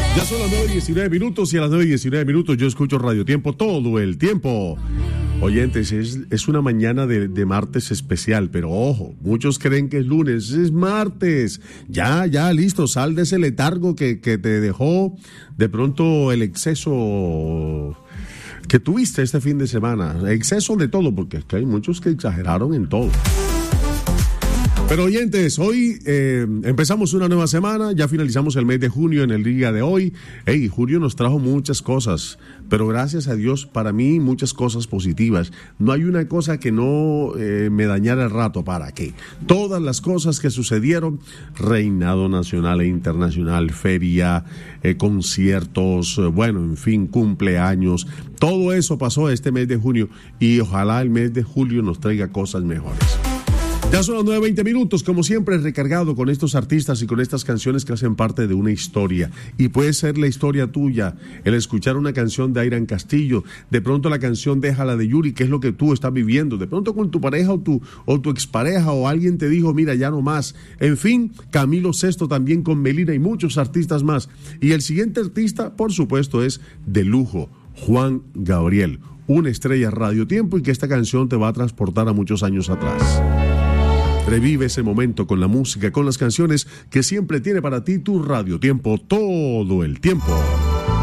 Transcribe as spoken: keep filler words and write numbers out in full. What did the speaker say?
Ya son las nueve y diecinueve minutos y a las nueve y diecinueve minutos yo escucho Radio Tiempo todo el tiempo. Oyentes, es, es una mañana de, de martes especial, pero ojo, muchos creen que es lunes, es martes. Ya, ya, listo, sal de ese letargo que, que te dejó de pronto el exceso que tuviste este fin de semana. Exceso de todo, porque es que hay muchos que exageraron en todo. Pero oyentes, hoy eh, empezamos una nueva semana, ya finalizamos el mes de junio en el día de hoy. Hey, junio nos trajo muchas cosas, pero gracias a Dios, para mí, muchas cosas positivas. No hay una cosa que no eh, me dañara el rato, ¿para qué? Todas las cosas que sucedieron, reinado nacional e internacional, feria, eh, conciertos, eh, bueno, en fin, cumpleaños, todo eso pasó este mes de junio y ojalá el mes de julio nos traiga cosas mejores. Ya son las nueve veinte minutos, como siempre recargado con estos artistas y con estas canciones que hacen parte de una historia. Y puede ser la historia tuya, el escuchar una canción de Airan Castillo, de pronto la canción Déjala de Yuri, que es lo que tú estás viviendo, de pronto con tu pareja o tu, o tu expareja o alguien te dijo, mira, ya no más. En fin, Camilo Sesto también con Melina y muchos artistas más. Y el siguiente artista, por supuesto, es de lujo, Juan Gabriel, una estrella Radio Tiempo y que esta canción te va a transportar a muchos años atrás. Revive ese momento con la música, con las canciones que siempre tiene para ti tu Radio Tiempo todo el tiempo.